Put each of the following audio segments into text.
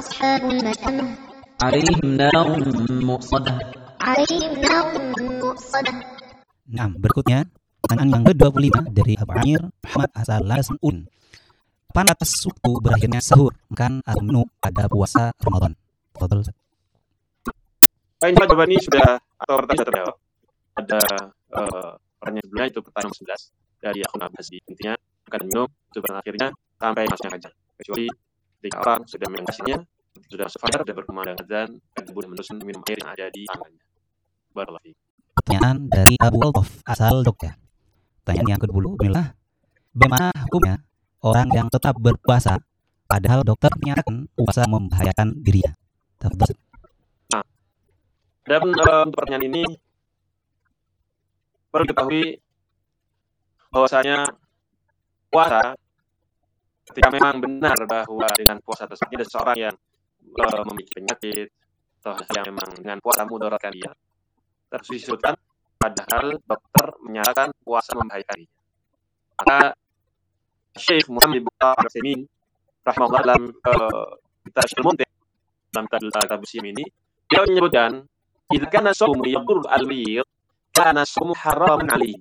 أصحاب المشأمة عليهم نار مؤصدة. Nah, berikutnya pertanyaan yang ke-25 dari Abu Amir Muhammad asal Lasun. Kapan atas waktu berakhirnya sahur, makan atau minum pada puasa Ramadan? Fadhal. Jawaban ini sudah atau pertanyaan sudah terjawab. Ada pertanyaan sebelumnya itu pertanyaan 11 dari akun Abbasi. Intinya makan dan minum itu berakhirnya sampai masuknya fajar. Kecuali ketika orang sudah mengatasinya, sudah masuk fajar, sudah berkumandang azan, dan tubuh meneruskan minum air yang ada di tangannya. Barakallahu fiik. Pertanyaan dari Abu Altaf asal Jogja. Pertanyaan yang ke-20 adalah bagaimana hukumnya orang yang tetap berpuasa padahal dokter menyatakan puasa membahayakan dirinya? Tafadhol. Dan untuk pertanyaan ini perlu diketahui bahwasanya puasa ketika memang benar bahwa dengan puasa tersebut ada seseorang yang memiliki penyakit atau yang memang dengan puasa mudaratkan dia, terus disebutkan padahal dokter menyatakan puasa membahayakan dia, maka Syekh Muhammad bin Al-Utsaimin rahimahullah dalam Tashil Mumti dalam kitab ini dia menyebutkan idza kana shaumu yadur al-mayyit kana shaumu haramun alaihi.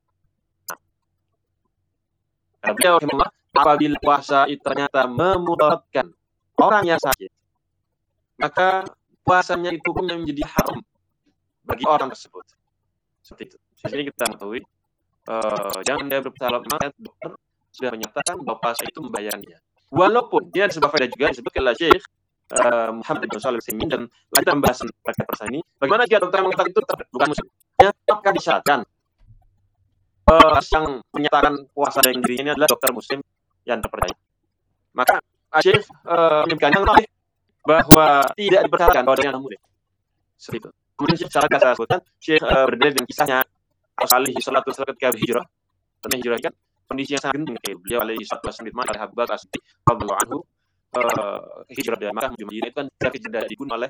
Beliau rahimahullah, apabila puasa itu ternyata memudaratkan orang yang sakit, maka puasanya itu pun menjadi haram bagi orang tersebut. Seperti itu. Di sini kita mengetahui jangan dia berpuasa, maka dokter sudah menyatakan bahwa puasa itu membahayakan dia. Walaupun dia ada sebuah faedah juga disebutkan oleh Syekh Muhammad bin Shalih Al-Utsaimin dan lanjut pembahasan terkait persoalan ini. Bagaimana jika dokter mengatakan itu bukan muslim? Ya, apakah disyaratkan yang menyatakan puasa dari dirinya ini adalah dokter muslim yang terpercaya? Maka Syekh menyebutkan yang lain bahwa tidak dipersyaraatkan bahwa dia muslim. Seperti itu. Kemudian Syekh secara saya sebutkan Syekh berdalil dengan kisahnya Rasulullah sallallahu alaihi wasallam ketika berhijrah. Tentang hijrah kan kondisi yang sangat genting. Beliau alaihi salatu wasallam oleh Abu Bakar As-Siddiq radhiyallahu anhu hijrah dari Makkah menuju Madinah itu kan ketika dibunuh oleh